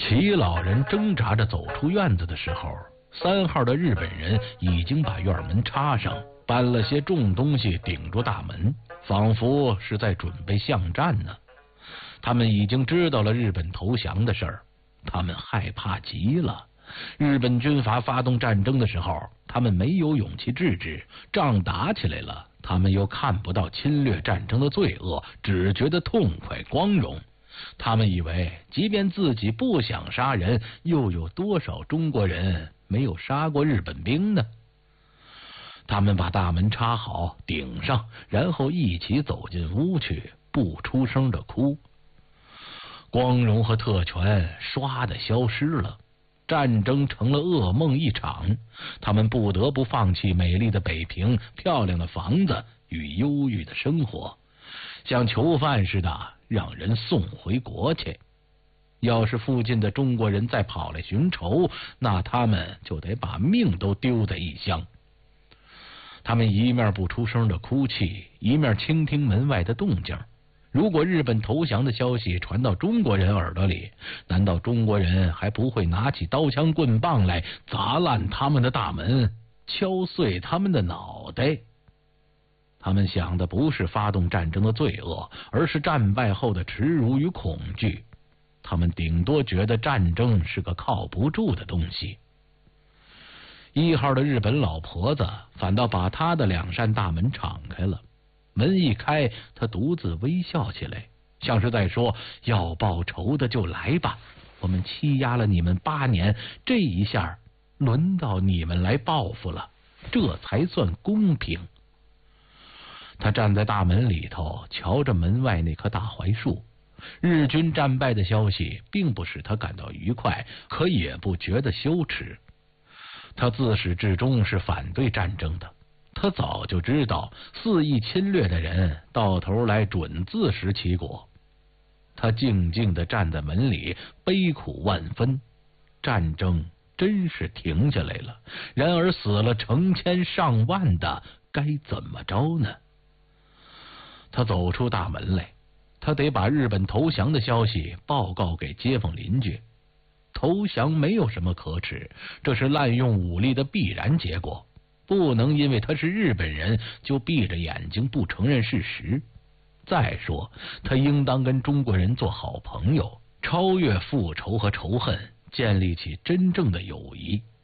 齐老人挣扎着走出院子的时候，3号的日本人已经把院门插上，搬了些重东西顶住大门，仿佛是在准备巷战呢。他们已经知道了日本投降的事儿，他们害怕极了。日本军阀发动战争的时候，他们没有勇气制止，仗打起来了，他们又看不到侵略战争的罪恶，只觉得痛快光荣。他们以为即便自己不想杀人，又有多少中国人没有杀过日本兵呢？他们把大门插好顶上，然后一起走进屋去，不出声的哭。光荣和特权唰的消失了，战争成了噩梦一场，他们不得不放弃美丽的北平、漂亮的房子与忧郁的生活，像囚犯似的让人送回国去。要是附近的中国人再跑来寻仇，那他们就得把命都丢在异乡。他们一面不出声的哭泣，一面倾听门外的动静。如果日本投降的消息传到中国人耳朵里，难道中国人还不会拿起刀枪棍棒来砸烂他们的大门，敲碎他们的脑袋？他们想的不是发动战争的罪恶，而是战败后的耻辱与恐惧。他们顶多觉得战争是个靠不住的东西。1号的日本老婆子反倒把他的2扇大门敞开了，门一开，他独自微笑起来，像是在说：要报仇的就来吧，我们欺压了你们8年，这一下轮到你们来报复了，这才算公平。他站在大门里头，瞧着门外那棵大槐树。日军战败的消息并不使他感到愉快，可也不觉得羞耻。他自始至终是反对战争的，他早就知道肆意侵略的人到头来准自食其果。他静静地站在门里，悲苦万分。战争真是停下来了，然而死了成千上万的，该怎么着呢？他走出大门来，他得把日本投降的消息报告给街坊邻居。投降没有什么可耻，这是滥用武力的必然结果，不能因为他是日本人就闭着眼睛不承认事实。再说，他应当跟中国人做好朋友，超越复仇和仇恨，建立起真正的友谊。